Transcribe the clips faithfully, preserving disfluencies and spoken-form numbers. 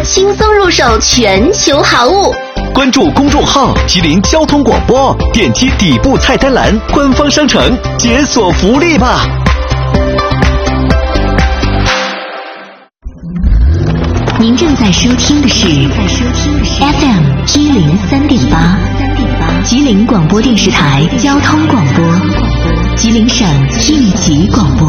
轻松入手全球好物。 关注公众号吉林交通广播，点击底部菜单栏官方商城解锁福利吧。 您正在收听的是 F M 一零三点八，吉林广播电视台交通广播，吉林省一级广播。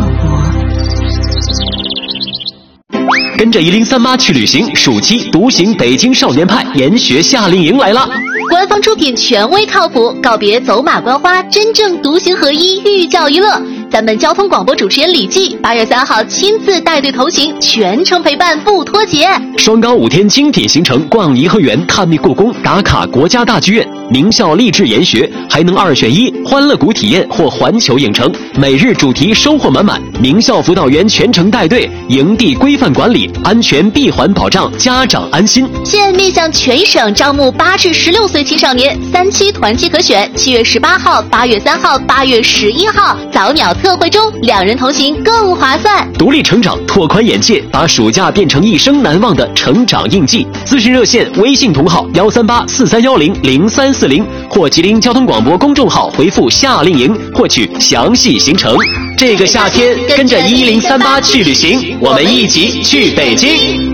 跟着一零三八去旅行，暑期独行北京少年派研学夏令营来了。 官方出品，权威靠谱，告别走马观花，真正独行合一，寓教于乐。咱们交通广播主持人李记八月三号亲自带队同行，全程陪伴不脱节。 双高五天精品行程，逛颐和园，探秘故宫，打卡国家大剧院，名校励志研学，还能二选一，欢乐谷体验或环球影城。每日主题收获满满，名校辅导员全程带队，营地规范管理，安全闭环保障，家长安心。 现面向全省招募八至十六岁青少年，三期团期可选，七月十八号、八月三号、八月十一号早鸟特惠中，两人同行更划算。 独立成长，拓宽眼界，把暑假变成一生难忘的成长印记。咨询热线：微信同号幺三八四三幺零零三四零，或吉林交通广播公众号回复夏令营获取详细行程。这个夏天跟着一零三八去旅行，我们一起去北京。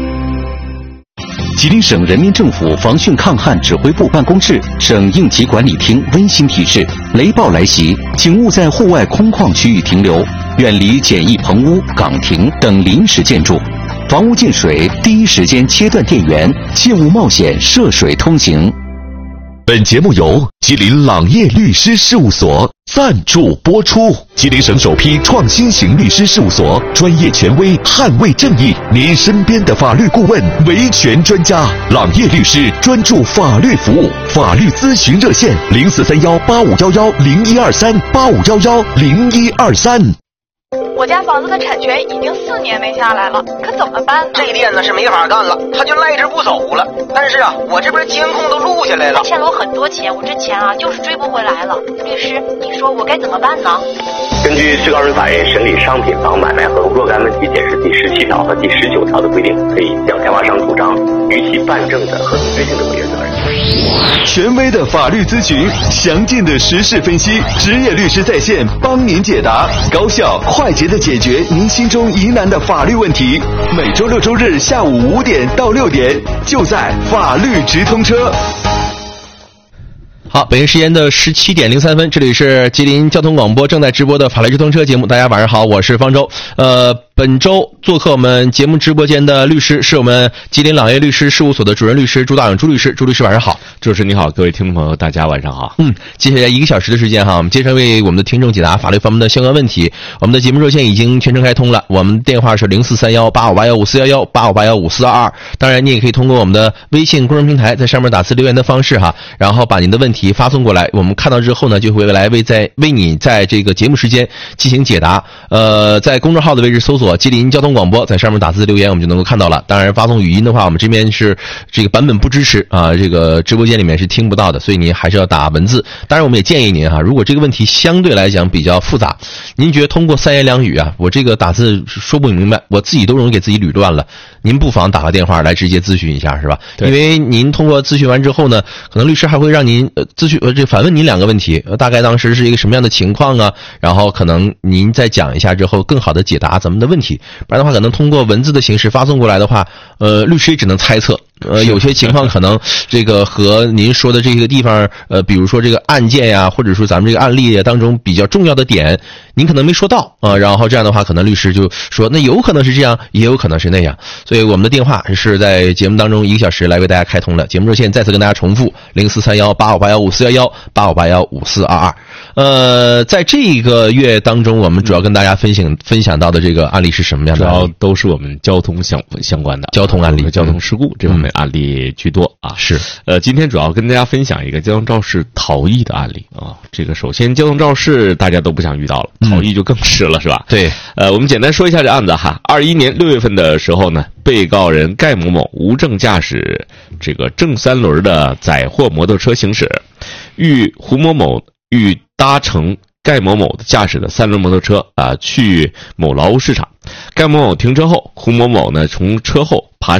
吉林省人民政府防汛抗旱指挥部办公室、省应急管理厅温馨提示：雷暴来袭，请勿在户外空旷区域停留，远离简易棚屋、岗亭等临时建筑。房屋进水，第一时间切断电源，切勿冒险涉水通行。 本节目由吉林朗业律师事务所赞助播出。吉林省首批创新型律师事务所，专业权威，捍卫正义，您身边的法律顾问，维权专家。朗业律师专注法律服务，法律咨询热线零四三幺八五幺幺零一二三八五幺幺零一二三。 我家房子的产权已经四年没下来了，可怎么办呢？ 这店呢是没法干了，他就赖着不走了。但是啊，我这边监控都录下来了。 他欠了我很多钱，我这钱啊就是追不回来了。律师，你说我该怎么办呢？ 根据最高人民法院审理商品房买卖合同若干问题解释第十七条和第十九条的规定，可以向开发商主张逾期办证的合同约定的违约责任。 权威的法律咨询，详尽的时事分析，职业律师在线帮您解答，高效快捷的解决您心中疑难的法律问题。每周六周日下午五点到六点，就在法律直通车。 好，北京时间的十七点零三分，这里是吉林交通广播正在直播的法律直通车节目。大家晚上好，我是方舟。呃，本周做客我们节目直播间的律师是我们吉林朗业律师事务所的主任律师朱大勇朱律师。朱律师晚上好。 主持人你好，各位听众朋友大家晚上好。 嗯，接下来一个小时的时间哈，我们接着为我们的听众解答法律方面的相关问题。我们的节目热线已经全程开通了，我们电话是零四三幺八五八幺五四幺幺八五八幺五四二二。当然，你也可以通过我们的微信公众平台，在上面打字留言的方式哈，然后把您的问题发送过来，我们看到之后呢，就会来为在为你在这个节目时间进行解答。呃，在公众号的位置搜索吉林交通广播，在上面打字留言，我们就能够看到了。当然，发送语音的话，我们这边是这个版本不支持啊，这个直播间里面是听不到的，所以您还是要打文字。当然，我们也建议您哈，如果这个问题相对来讲比较复杂，您觉得通过三言两语啊，我这个打字说不明白，我自己都容易给自己捋乱了，您不妨打个电话来直接咨询一下，是吧？因为您通过咨询完之后呢，可能律师还会让您呃咨询呃这反问您两个问题，呃大概当时是一个什么样的情况啊，然后可能您再讲一下之后，更好的解答咱们的问题。不然的话，可能通过文字的形式发送过来的话，呃，律师也只能猜测。呃，有些情况可能这个和您说的这个地方，呃，比如说这个案件呀，或者说咱们这个案例当中比较重要的点，您可能没说到啊、呃，然后这样的话，可能律师就说，那有可能是这样，也有可能是那样。所以我们的电话是在节目当中一个小时来为大家开通的。节目热线再次跟大家重复：零四三幺八五八幺五四幺幺八五八幺五四二二。呃，在这个月当中，我们主要跟大家分享分享到的这个案例是什么样的？ 主要都是我们交通相相关的交通案例、 交通事故这方面案例居多啊。 是， 呃，今天主要跟大家分享一个交通肇事逃逸的案例啊。这个首先，交通肇事大家都不想遇到了，逃逸就更是了，是吧？ 对。 呃，我们简单说一下这案子哈。二一年六月份的时候呢，被告人盖某某无证驾驶这个正三轮的载货摩托车行驶，与胡某某欲搭乘盖某某驾驶的三轮摩托车啊、呃、去某劳务市场。盖某某停车后，胡某某呢从车后爬